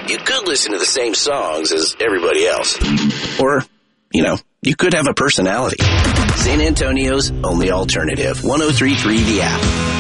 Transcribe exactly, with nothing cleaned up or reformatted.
You could listen to the same songs as everybody else. Or, you know, you could have a personality. San Antonio's only alternative. one oh three point three The App.